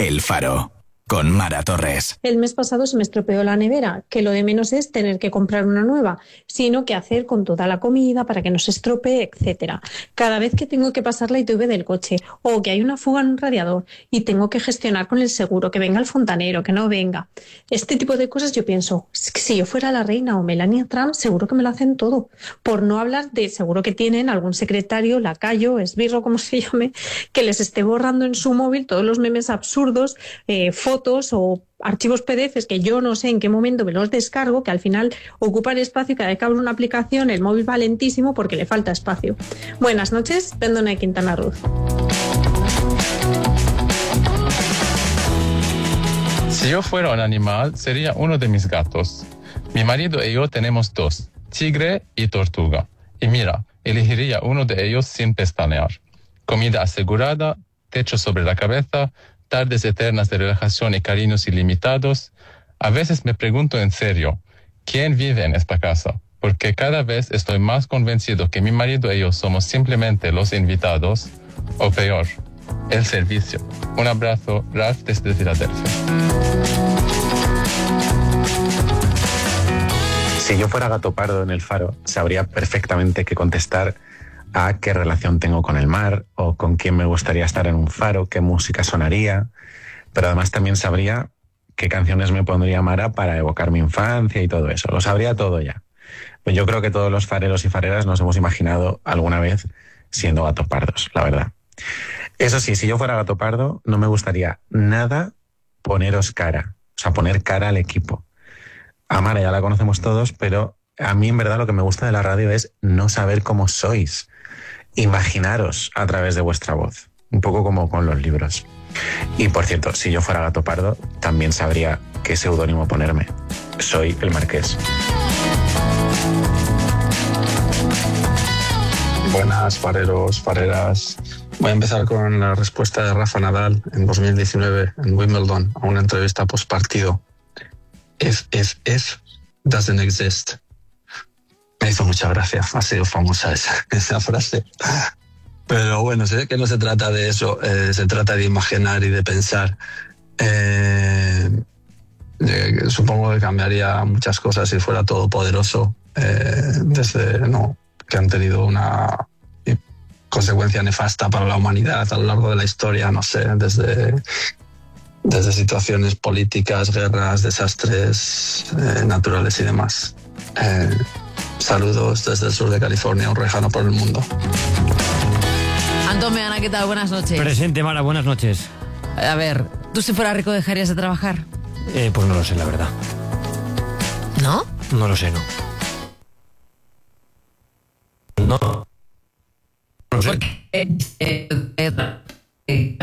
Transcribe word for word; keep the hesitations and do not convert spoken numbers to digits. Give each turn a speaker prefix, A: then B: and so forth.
A: El Faro, con Mara Torres.
B: El mes pasado se me estropeó la nevera, que lo de menos es tener que comprar una nueva, sino que hacer con toda la comida para que no se estropee, etcétera. Cada vez que tengo que pasar la I T V del coche o que hay una fuga en un radiador y tengo que gestionar con el seguro, que venga el fontanero, que no venga. Este tipo de cosas yo pienso, si yo fuera la reina o Melania Trump, seguro que me lo hacen todo. Por no hablar de seguro que tienen algún secretario, lacayo, esbirro, como se llame, que les esté borrando en su móvil todos los memes absurdos, eh, fotos o archivos P D Fs que yo no sé en qué momento me los descargo, que al final ocupan espacio y cada vez que abro una aplicación el móvil va lentísimo porque le falta espacio. Buenas noches, Pendona de Quintana Roo.
C: Si yo fuera un animal, sería uno de mis gatos. Mi marido y yo tenemos dos, tigre y tortuga. Y mira, elegiría uno de ellos sin pestañear. Comida asegurada, techo sobre la cabeza, tardes eternas de relajación y cariños ilimitados. A veces me pregunto en serio, ¿quién vive en esta casa? Porque cada vez estoy más convencido que mi marido y yo somos simplemente los invitados, o peor, el servicio. Un abrazo, Ralph, desde Filadelfia.
D: Si yo fuera Gato Pardo en El Faro, sabría perfectamente qué contestar a qué relación tengo con el mar, o con quién me gustaría estar en un faro, qué música sonaría, pero además también sabría qué canciones me pondría Mara para evocar mi infancia y todo eso. Lo sabría todo ya. Pues yo creo que todos los fareros y fareras nos hemos imaginado alguna vez siendo gatos pardos, la verdad. Eso sí, si yo fuera Gato Pardo, no me gustaría nada poneros cara, o sea, poner cara al equipo. A Mara ya la conocemos todos, pero a mí en verdad lo que me gusta de la radio es no saber cómo sois. Imaginaros a través de vuestra voz, un poco como con los libros. Y por cierto, si yo fuera Gato Pardo, también sabría qué seudónimo ponerme. Soy el Marqués.
E: Buenas, fareros, fareras. Voy a empezar con la respuesta de Rafa Nadal en dos mil diecinueve en Wimbledon a una entrevista post partido. If, if, if doesn't exist. Me hizo mucha gracia, ha sido famosa esa, esa frase. Pero bueno, sé que no se trata de eso, eh, se trata de imaginar y de pensar. Eh, eh, supongo que cambiaría muchas cosas si fuera todopoderoso, eh, desde no, que han tenido una consecuencia nefasta para la humanidad a lo largo de la historia, no sé, desde, desde situaciones políticas, guerras, desastres eh, naturales y demás. Eh, Saludos desde el sur de California, un rejano por el mundo.
F: Antón Meana, ¿qué tal? Buenas noches.
G: Presente, Mara, buenas noches.
F: A ver, ¿tú si fueras rico dejarías de trabajar?
G: Eh, pues no lo sé, la verdad.
F: ¿No?
G: No lo sé, no. No. No lo sé.
F: Porque, eh, eh, eh,